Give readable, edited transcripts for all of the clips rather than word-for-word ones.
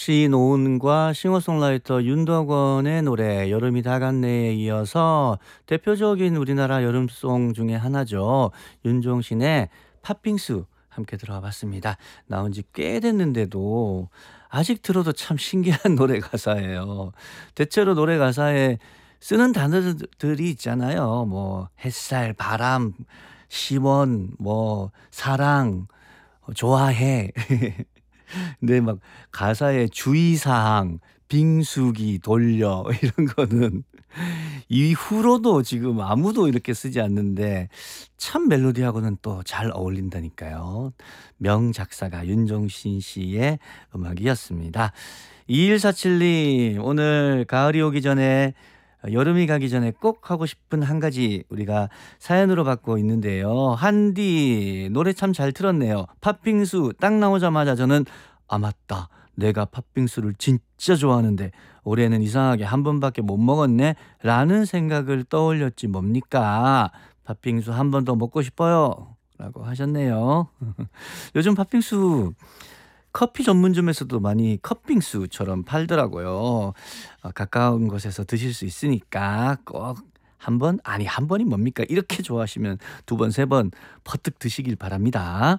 시노은과 싱어송라이터 윤덕원의 노래 여름이 다 갔네에 이어서 대표적인 우리나라 여름송 중에 하나죠. 윤종신의 팥빙수 함께 들어와 봤습니다. 나온 지 꽤 됐는데도 아직 들어도 참 신기한 노래 가사예요. 대체로 노래 가사에 쓰는 단어들이 있잖아요. 뭐 햇살, 바람, 시원, 뭐 사랑, 좋아해. 근데 막 가사에 주의사항, 빙수기, 돌려 이런 거는 이후로도 지금 아무도 이렇게 쓰지 않는데 참 멜로디하고는 또 잘 어울린다니까요. 명작사가 윤종신 씨의 음악이었습니다. 2147님 오늘 가을이 오기 전에 여름이 가기 전에 꼭 하고 싶은 한 가지 우리가 사연으로 받고 있는데요. 한디 노래 참 잘 틀었네요. 팥빙수 딱 나오자마자 저는 아 맞다. 내가 팥빙수를 진짜 좋아하는데 올해는 이상하게 한 번밖에 못 먹었네 라는 생각을 떠올렸지 뭡니까. 팥빙수 한 번 더 먹고 싶어요 라고 하셨네요. 요즘 팥빙수 커피 전문점에서도 많이 컵빙수처럼 팔더라고요. 가까운 곳에서 드실 수 있으니까 꼭 한 번, 아니 한 번이 뭡니까? 이렇게 좋아하시면 두 번, 세 번 퍼뜩 드시길 바랍니다.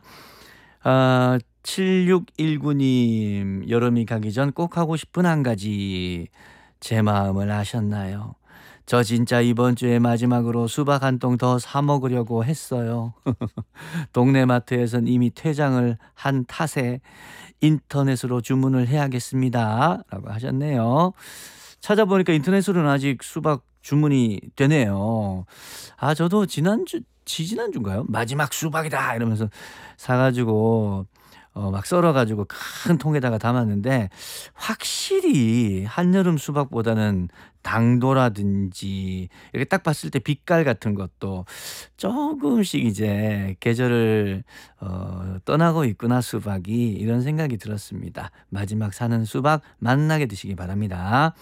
7619님 여름이 가기 전 꼭 하고 싶은 한 가지 제 마음을 아셨나요? 저 진짜 이번 주에 마지막으로 수박 한 통 더 사 먹으려고 했어요. 동네 마트에선 이미 퇴장을 한 탓에 인터넷으로 주문을 해야겠습니다. 라고 하셨네요. 찾아보니까 인터넷으로는 아직 수박 주문이 되네요. 저도 지지난주인가요? 마지막 수박이다 이러면서 사가지고 막 썰어가지고 큰 통에다가 담았는데 확실히 한여름 수박보다는 당도라든지 이렇게 딱 봤을 때 빛깔 같은 것도 조금씩 이제 계절을 떠나고 있구나 수박이 이런 생각이 들었습니다. 마지막 사는 수박 만나게 드시기 바랍니다.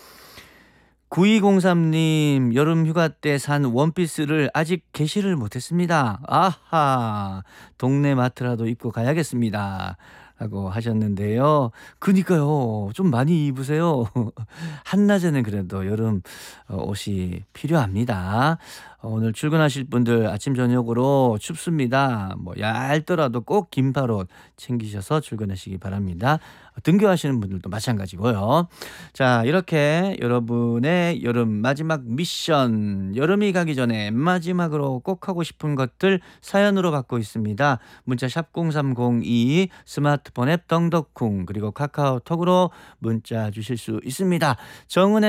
9203님 여름 휴가 때 산 원피스를 아직 개시를 못했습니다. 아하 동네 마트라도 입고 가야겠습니다 라고 하셨는데요. 그니까요 좀 많이 입으세요. 한낮에는 그래도 여름 옷이 필요합니다. 오늘 출근하실 분들 아침 저녁으로 춥습니다. 뭐 얇더라도 꼭 긴팔옷 챙기셔서 출근하시기 바랍니다. 등교하시는 분들도 마찬가지고요. 자 이렇게 여러분의 여름 마지막 미션 여름이 가기 전에 마지막으로 꼭 하고 싶은 것들 사연으로 받고 있습니다. 문자 샵 0302 스마트폰 앱 덩덕쿵 그리고 카카오톡으로 문자 주실 수 있습니다. 정은혜